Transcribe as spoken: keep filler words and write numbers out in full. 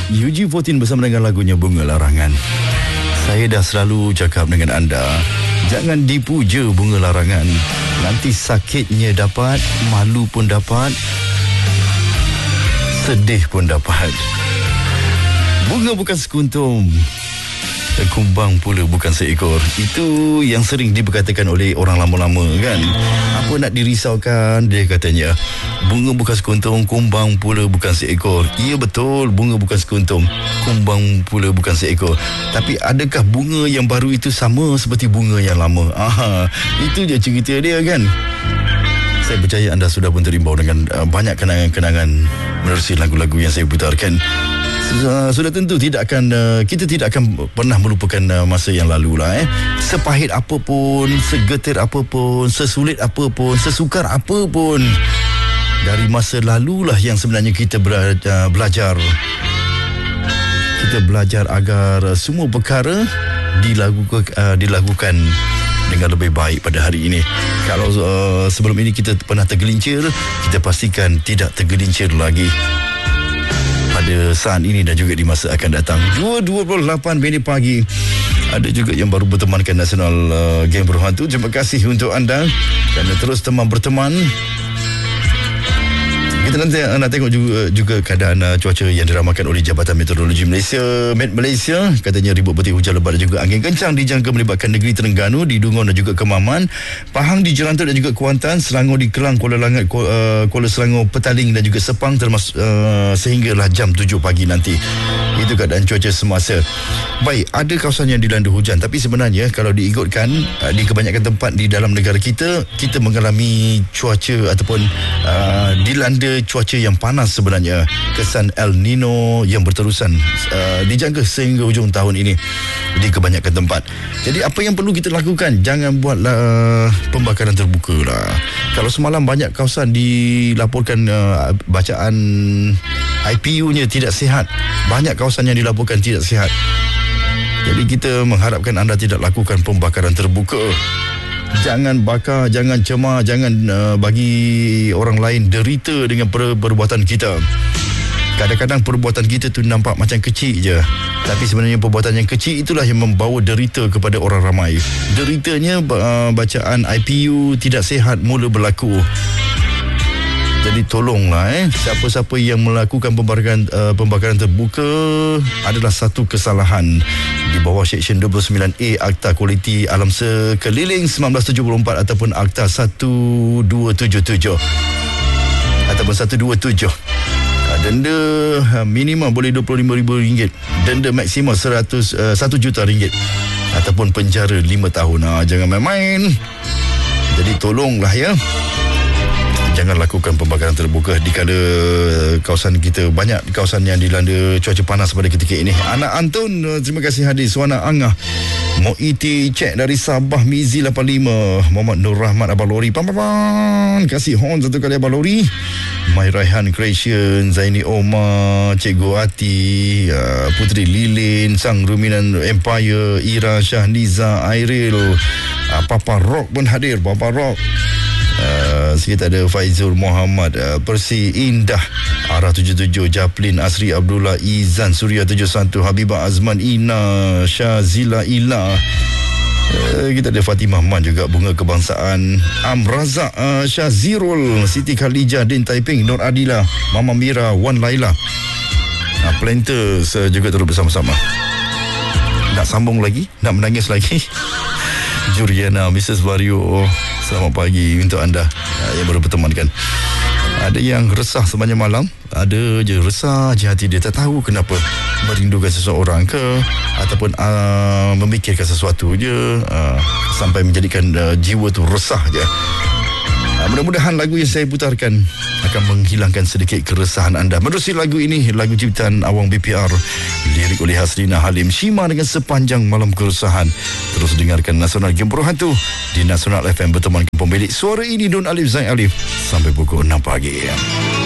U G empat belas bersama dengan lagunya Bunga Larangan. Saya dah selalu cakap dengan anda, jangan dipuja bunga larangan. Nanti sakitnya dapat, malu pun dapat, sedih pun dapat. Bunga bukan sekuntum, kumbang pula bukan seekor. Itu yang sering diperkatakan oleh orang lama-lama kan. Apa nak dirisaukan, dia katanya, bunga bukan sekuntum, kumbang pula bukan seekor. Ya betul, bunga bukan sekuntum, kumbang pula bukan seekor. Tapi adakah bunga yang baru itu sama seperti bunga yang lama? Aha, itu je cerita dia kan. Saya percaya anda sudah pun terimbau dengan uh, banyak kenangan-kenangan menerusi lagu-lagu yang saya putarkan. Uh, sudah tentu tidak akan uh, kita tidak akan pernah melupakan uh, masa yang lalu lah eh. Sepahit apapun, segetir apapun, sesulit apapun, sesukar apapun, dari masa lalulah yang sebenarnya kita bela- uh, belajar kita belajar agar uh, semua perkara dilakukan uh, dilakukan dengan lebih baik pada hari ini. Kalau uh, sebelum ini kita pernah tergelincir, kita pastikan tidak tergelincir lagi pada saat ini dan juga di masa akan datang. dua dua puluh lapan minit pagi. Ada juga yang baru bertemankan Nasional uh, Game Berhantu. Terima kasih untuk anda kerana terus teman berteman. Kita nanti nak tengok juga, juga keadaan uh, cuaca yang diramalkan oleh Jabatan Meteorologi Malaysia, Met Malaysia. Katanya ribut petir hujan lebat dan juga angin kencang dijangka melibatkan negeri Terengganu, di Dungun dan juga Kemaman, Pahang di Jerantuk dan juga Kuantan, Selangor di Kelang, Kuala Langat, Kuala, uh, Kuala Selangor, Petaling dan juga Sepang termasuk uh, sehinggalah jam tujuh pagi nanti. Itu keadaan cuaca semasa. Baik, ada kawasan yang dilanda hujan, tapi sebenarnya kalau diikutkan uh, di kebanyakan tempat di dalam negara kita, kita mengalami cuaca ataupun uh, dilanda cuaca yang panas sebenarnya. Kesan El Nino yang berterusan uh, dijangka sehingga hujung tahun ini di kebanyakan tempat. Jadi apa yang perlu kita lakukan? Jangan buatlah uh, pembakaran terbuka lah. Kalau semalam banyak kawasan dilaporkan uh, bacaan I P U-nya tidak sihat, banyak kawasan yang dilaporkan tidak sihat. Jadi kita mengharapkan anda tidak lakukan pembakaran terbuka. Jangan bakar, jangan cemar, jangan uh, bagi orang lain derita dengan per- perbuatan kita. Kadang-kadang perbuatan kita tu nampak macam kecil je, tapi sebenarnya perbuatan yang kecil itulah yang membawa derita kepada orang ramai. Deritanya uh, bacaan I P U tidak sihat mula berlaku. Jadi tolonglah eh, siapa-siapa yang melakukan pembakaran uh, pembakaran terbuka adalah satu kesalahan di bawah Seksyen dua puluh sembilan A Akta Kualiti Alam Sekeliling sembilan belas tujuh puluh empat ataupun Akta seribu dua ratus tujuh puluh tujuh ataupun seribu dua ratus tujuh. Denda minimum boleh dua puluh lima ribu ringgit, denda maksimum seratus uh, satu juta ringgit ataupun penjara lima tahun. Ha, jangan main-main. Jadi tolonglah ya, jangan lakukan pembakaran terbuka dikala kawasan kita banyak kawasan yang dilanda cuaca panas pada ketika ini. Anak Antun, terima kasih hadir. Suana Angah, Moiti cek dari Sabah, Mizi lapan lima, Muhammad Nur Rahmat Abang Lori, pam pam pam, kasih horn satu kali Abang Lori. Mai Raihan Creation, Zaini Omar, Cikgu Ati, uh, Putri Lilin, Sang Ruminan Empire, Ira Syahniza, Airil, uh, Papa Rock pun hadir. Papa Rock, Uh, kita ada Faizul Muhammad, uh, Persi Indah, Arah tujuh tujuh, Japlin Asri Abdullah, Izan Surya tujuh satu, Habibah Azman, Ina Syazila Ila, uh, kita ada Fatimah Man juga, Bunga Kebangsaan, Amrazak, uh, Syazirul, Siti Khalijah, Din Taiping, Nur Adila, Mama Mira, Wan Laila, uh, Planters uh, juga terus bersama-sama. Nak sambung lagi? Nak menangis lagi? Juriana, Missus Vario, selamat pagi untuk anda uh, yang baru bertemankan. Ada yang resah sepanjang malam, ada je resah je hati dia, tak tahu kenapa, merindukan seseorang ke ataupun uh, memikirkan sesuatu je, uh, sampai menjadikan uh, jiwa tu resah je. Uh, mudah-mudahan lagu yang saya putarkan akan menghilangkan sedikit keresahan anda. Menerusi lagu ini, lagu ciptaan Awang B P R, lirik oleh Hasrina Halim, Shima dengan Sepanjang Malam Keresahan. Terus dengarkan Nasional Game Berhantu di Nasional F M berteman pemilik suara ini, Don Alif Zain Alif, sampai pukul enam pagi.